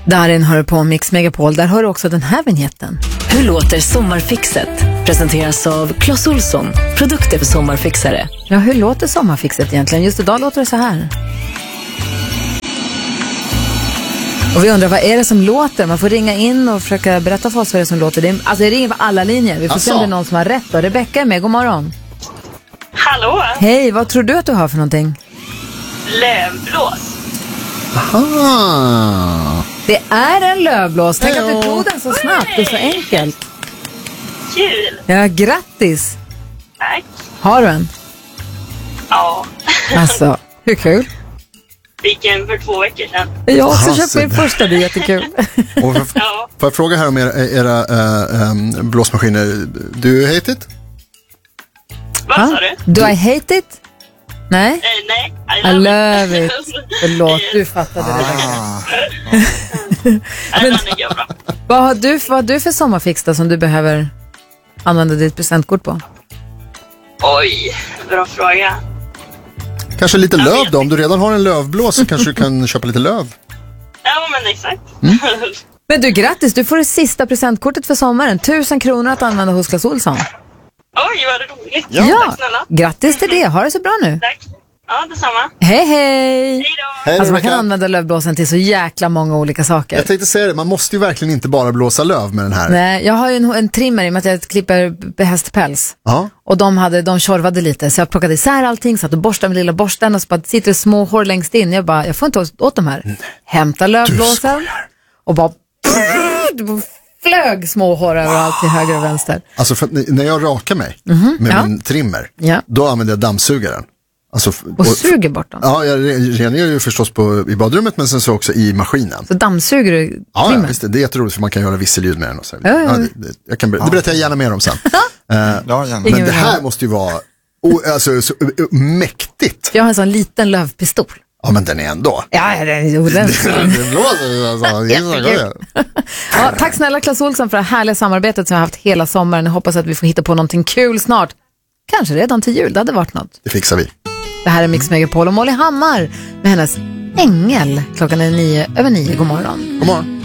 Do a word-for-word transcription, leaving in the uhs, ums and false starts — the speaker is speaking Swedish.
Darin hör på Mix Megapol. Där hör du också den här vignetten. Hur låter sommarfixet? Presenteras av Clas Ohlson. Produkter för sommarfixare. Ja, hur låter sommarfixet egentligen? Just idag låter det så här. Och vi undrar, vad är det som låter? Man får ringa in och försöka berätta för oss vad det är som låter. Det är, alltså det ringer på alla linjer. Vi får alltså se om det är någon som har rätt. Och Rebecka är med, god morgon. Hallå? Hej, vad tror du att du har för någonting? Lövblås. Aha. Det är en lövblås. Tänk att du tog den så snabbt. Det är så enkelt. Kul. Ja, grattis. Tack. Har du en? Ja. Alltså, hur kul? Fick en för två veckor sedan. Jag har också Aha, köpt min första, det är jättekul. Och för, Ja. får jag fråga här om era, era äh, äh, blåsmaskiner? Du hate it? Vad Ha? sa du? Do I hate it? Nej? Eh, nej. I love it. Förlåt, du fattade det. Ah. Nej, den är bra. Vad har du, vad har du för sommarfix då som du behöver använda ditt presentkort på? Oj, bra fråga. Kanske lite Jag löv vet då? Om du redan har en lövblås så kanske du kan köpa lite löv. Ja, men exakt. Mm. Men du, grattis, du får det sista presentkortet för sommaren. Tusen kronor att använda hos Clas Ohlson. Oj, vad roligt. Ja, Tack snälla. grattis till det. Ha det så bra nu. Tack. Ja, detsamma. Hej, hej! Hej då. Hej, Alltså man kan Rebecca. använda lövblåsen till så jäkla många olika saker. Jag tänkte säga det, man måste ju verkligen inte bara blåsa löv med den här. Nej, jag har ju en, en trimmer i och med att jag klipper hästpäls. Ja. Och de, hade, de tjorvade lite, så jag plockade isär allting, satt och borstade med lilla borsten och så bara sitter det små hår längst in. Jag bara, jag får inte åt, åt de här. Hämta lövblåsen och bara flög små hår överallt till höger och vänster. Alltså för, att när jag rakar mig Mhm, med ja. min trimmer, Ja. då använder jag dammsugaren. Alltså, f- Och suger bort dem. Ja, jag re- rengör ju förstås på, i badrummet, men sen så också i maskinen. Så dammsuger du Ja, ja, trimmer? visst, det det är jätteroligt för man kan göra visselljud med den. Och så. Ja, ja, ja. Ja, det, det, jag kan, ber- det berättar jag gärna mer om sen. Eh, Ja, gärna. Ingen men det vill här ha. måste ju vara o, alltså, så, uh, mäktigt. Jag har en sån liten lövpistol. Ja, men den är ändå. Ja, ja, det är jo, den. Det blåser alltså. Det är så Jättekul. gott. Ja, tack snälla Clas Ohlson för det härliga samarbetet som vi har haft hela sommaren. Jag hoppas att vi får hitta på någonting kul snart. Kanske redan till jul, det hade varit något. Det fixar vi. Det här är Mix Megapol och Molly Hammar med hennes Ängel. Klockan är nio över nio. God morgon. God morgon.